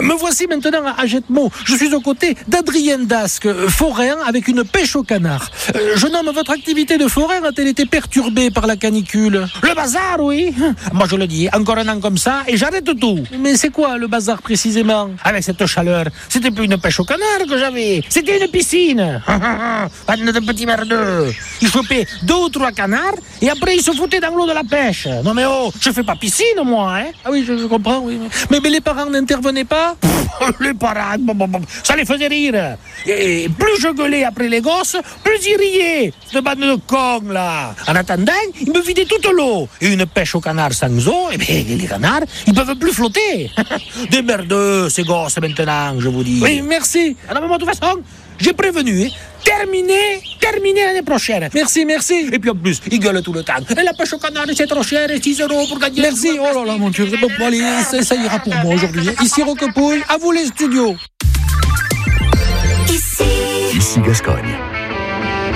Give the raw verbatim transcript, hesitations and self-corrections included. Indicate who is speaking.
Speaker 1: Me voici maintenant à Jetmo. Je suis aux côtés d'Adrien Dasque, forain avec une pêche au canard. Euh, jeune homme, votre activité de forain a-t-elle été perturbée par la canicule?
Speaker 2: Le bazar, oui. Moi, je le dis, encore un an comme ça et j'arrête tout.
Speaker 1: Mais c'est quoi le bazar précisément?
Speaker 2: Avec cette chaleur, c'était plus une pêche au canard que j'avais. C'était une piscine. Bande de petits merdeux. Ils chopaient deux ou trois canards et après ils se foutaient dans l'eau de la pêche. Non mais oh, je fais pas piscine, moi, hein.
Speaker 1: Ah oui, je, je comprends, oui. Mais, mais les parents n'intervenaient pas?
Speaker 2: Les parents, bon, bon, bon, ça les faisait rire. Et plus je gueulais après les gosses, plus ils riaient. Cette bande de cons, là. En attendant, ils me vidaient toute l'eau. Et une pêche au canard sans eau, eh bien, les canards, ils peuvent plus flotter. Des merdeux, ces gosses, maintenant, je vous dis.
Speaker 1: Oui, merci.
Speaker 2: Alors, mais moi, de toute façon, j'ai prévenu, hein. Terminé, terminé l'année prochaine.
Speaker 1: Merci, merci.
Speaker 2: Et puis en plus, ils gueulent tout le temps. Et la pêche au canard, c'est trop cher, et six euros pour gagner.
Speaker 1: Merci, oh là là, mon Dieu. Bon, bon, allez, ça, ça ira pour moi aujourd'hui. Ici Roquepouille, à vous les studios.
Speaker 3: Ici, Ici Gascogne.